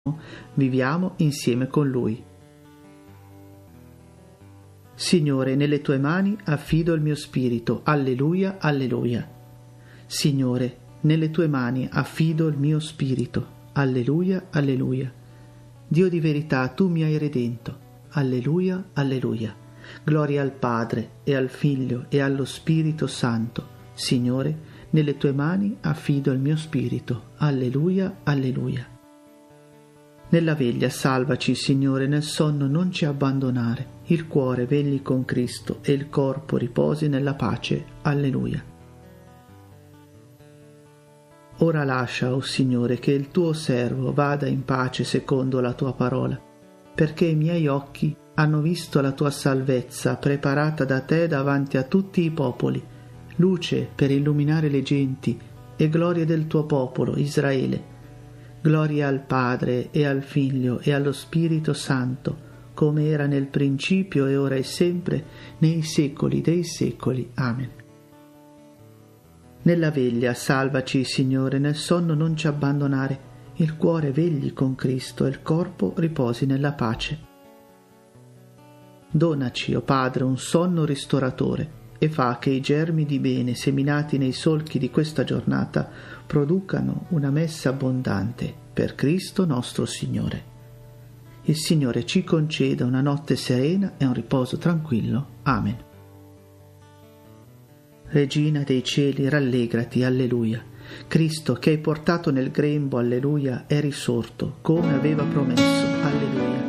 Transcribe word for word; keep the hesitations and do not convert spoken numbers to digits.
viviamo insieme con Lui. Signore, nelle Tue mani affido il mio spirito. Alleluia, alleluia. Signore, nelle Tue mani affido il mio spirito. Alleluia, alleluia. Dio di verità, Tu mi hai redento. Alleluia, alleluia. Gloria al Padre e al Figlio e allo Spirito Santo. Signore, nelle Tue mani affido il mio spirito. Alleluia, alleluia. Nella veglia salvaci, Signore, nel sonno non ci abbandonare. Il cuore vegli con Cristo e il corpo riposi nella pace. Alleluia. Ora lascia, o Signore, che il Tuo servo vada in pace secondo la Tua parola, perché i miei occhi hanno visto la Tua salvezza preparata da Te davanti a tutti i popoli, luce per illuminare le genti e gloria del Tuo popolo, Israele. Gloria al Padre e al Figlio e allo Spirito Santo, come era nel principio e ora e sempre, nei secoli dei secoli. Amen. Nella veglia salvaci, Signore, nel sonno non ci abbandonare. Il cuore vegli con Cristo e il corpo riposi nella pace. Donaci, o Padre, un sonno ristoratore e fa che i germi di bene seminati nei solchi di questa giornata producano una messe abbondante per Cristo nostro Signore. Il Signore ci conceda una notte serena e un riposo tranquillo. Amen. Regina dei cieli, rallegrati, alleluia. Cristo, che hai portato nel grembo, alleluia, è risorto, come aveva promesso, alleluia.